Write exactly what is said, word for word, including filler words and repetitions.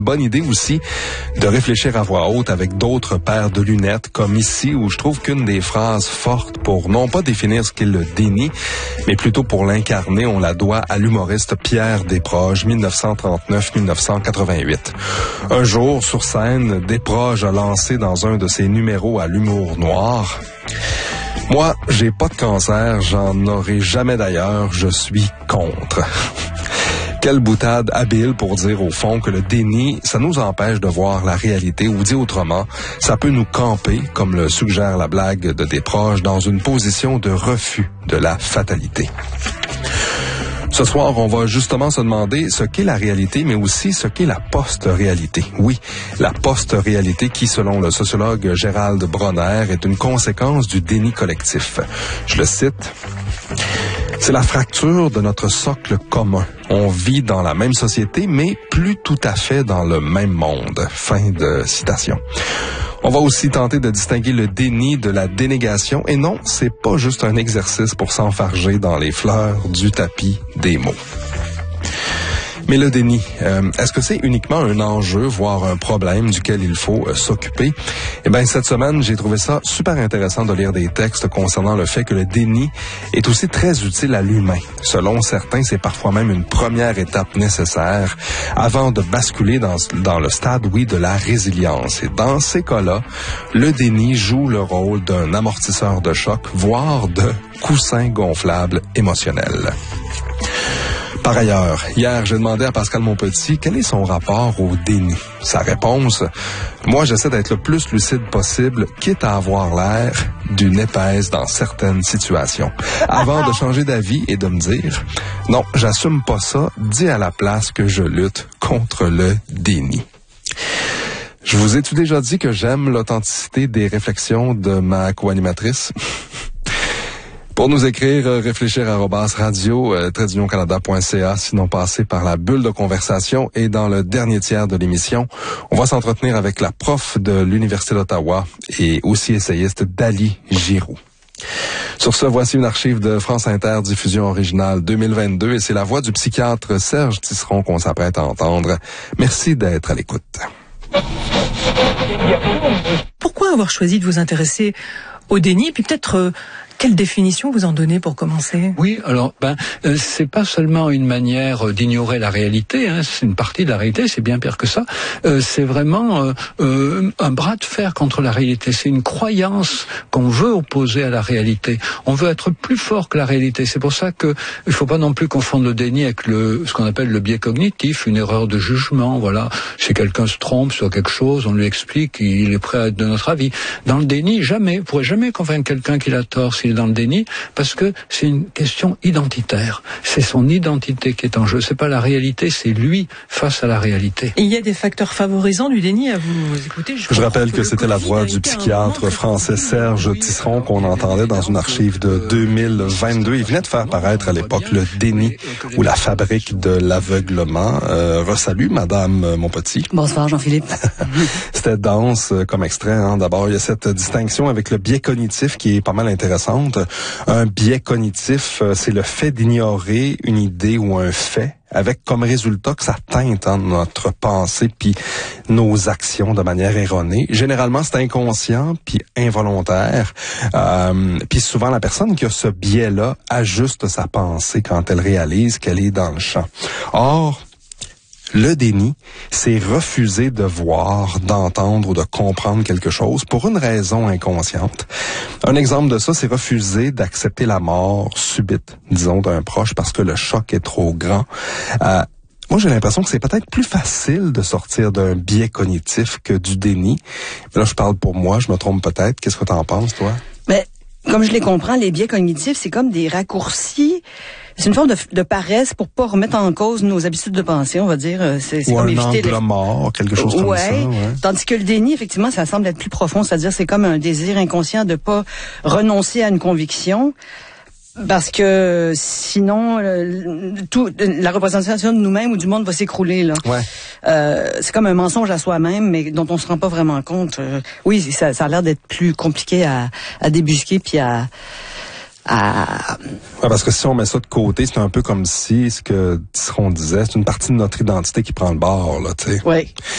Bonne idée aussi de réfléchir à voix haute avec d'autres paires de lunettes, comme ici, où je trouve qu'une des phrases fortes pour non pas définir ce qu'est le déni, mais plutôt pour l'incarner, on la doit à l'humoriste Pierre Desproges, dix-neuf cent trente-neuf à dix-neuf cent quatre-vingt-huit. Un jour, sur scène, Desproges a lancé dans un de ses numéros à l'humour noir: moi, j'ai pas de cancer, j'en aurai jamais d'ailleurs, je suis contre. Quelle boutade habile pour dire au fond que le déni, ça nous empêche de voir la réalité, ou dit autrement, ça peut nous camper, comme le suggère la blague de Desproges, dans une position de refus de la fatalité. Ce soir, on va justement se demander ce qu'est la réalité, mais aussi ce qu'est la post-réalité. Oui, la post-réalité qui, selon le sociologue Gérald Bronner, est une conséquence du déni collectif. Je le cite: c'est la fracture de notre socle commun. On vit dans la même société, mais plus tout à fait dans le même monde. Fin de citation. On va aussi tenter de distinguer le déni de la dénégation. Et non, c'est pas juste un exercice pour s'enfarger dans les fleurs du tapis des mots. Mais le déni, euh, est-ce que c'est uniquement un enjeu, voire un problème duquel il faut euh, s'occuper? Eh bien, cette semaine, j'ai trouvé ça super intéressant de lire des textes concernant le fait que le déni est aussi très utile à l'humain. Selon certains, c'est parfois même une première étape nécessaire avant de basculer dans, dans le stade, oui, de la résilience. Et dans ces cas-là, le déni joue le rôle d'un amortisseur de choc, voire de coussin gonflable émotionnel. Par ailleurs, hier, j'ai demandé à Pascal Monpetit quel est son rapport au déni. Sa réponse: moi, j'essaie d'être le plus lucide possible, quitte à avoir l'air d'une épaisse dans certaines situations. Avant de changer d'avis et de me dire: non, j'assume pas ça, dis à la place que je lutte contre le déni. Je vous ai-tu déjà dit que j'aime l'authenticité des réflexions de ma co-animatrice? Pour nous écrire, réfléchir arobase radio trait d'union canada point c a, sinon passer par la bulle de conversation. Et dans le dernier tiers de l'émission, on va s'entretenir avec la prof de l'Université d'Ottawa et aussi essayiste Dali Giroux. Sur ce, voici une archive de France Inter, diffusion originale deux mille vingt-deux, et c'est la voix du psychiatre Serge Tisseron qu'on s'apprête à entendre. Merci d'être à l'écoute. Pourquoi avoir choisi de vous intéresser au déni, et puis peut-être euh, quelle définition vous en donnez pour commencer? Oui, alors ben euh, c'est pas seulement une manière euh, d'ignorer la réalité, hein, c'est une partie de la réalité, c'est bien pire que ça. Euh, c'est vraiment euh, euh, un bras de fer contre la réalité. C'est une croyance qu'on veut opposer à la réalité. On veut être plus fort que la réalité. C'est pour ça que il faut pas non plus confondre le déni avec le ce qu'on appelle le biais cognitif, une erreur de jugement. Voilà, si quelqu'un se trompe sur quelque chose, on lui explique, il est prêt à être de notre avis. Dans le déni, jamais, vous pourrez jamais convaincre quelqu'un qu'il a tort s'il est dans le déni, parce que c'est une question identitaire. C'est son identité qui est en jeu. C'est pas la réalité, c'est lui face à la réalité. Et il y a des facteurs favorisants du déni à vous écouter. Je, Je rappelle que, que c'était la voix du psychiatre français Serge Tisseron qu'on entendait dans une archive de deux mille vingt-deux. Il venait de faire paraître à l'époque le déni ou la fabrique de l'aveuglement. Euh, Resalut, Madame Monpetit. Bonsoir, Jean-Philippe. C'était dense comme extrait. Hein. D'abord, il y a cette distinction avec le biais cognitif qui est pas mal intéressante. Un biais cognitif, c'est le fait d'ignorer une idée ou un fait avec comme résultat que ça teinte hein, notre pensée puis nos actions de manière erronée. Généralement, c'est inconscient puis involontaire. Euh, puis souvent, la personne qui a ce biais-là ajuste sa pensée quand elle réalise qu'elle est dans le champ. Or, le déni, c'est refuser de voir, d'entendre ou de comprendre quelque chose pour une raison inconsciente. Un exemple de ça, c'est refuser d'accepter la mort subite, disons, d'un proche parce que le choc est trop grand. Euh, moi, j'ai l'impression que c'est peut-être plus facile de sortir d'un biais cognitif que du déni. Mais là, je parle pour moi, je me trompe peut-être. Qu'est-ce que tu en penses, toi? Ben, comme je les comprends, les biais cognitifs, c'est comme des raccourcis. C'est une forme de, de paresse pour pas remettre en cause nos habitudes de pensée, on va dire. C'est, c'est Ou comme un éviter angle le... mort, quelque chose comme ouais. ça. Ouais. Tandis que le déni, effectivement, ça semble être plus profond. C'est-à-dire, c'est comme un désir inconscient de pas renoncer à une conviction. Parce que sinon, euh, tout, la représentation de nous-mêmes ou du monde va s'écrouler. Là. Ouais. Euh, c'est comme un mensonge à soi-même, mais dont on se rend pas vraiment compte. Euh, oui, ça, ça a l'air d'être plus compliqué à, à débusquer puis à... à... Ouais, parce que si on met ça de côté, c'est un peu comme si ce que Tisseron disait, c'est une partie de notre identité qui prend le bord, là, tu sais. Oui.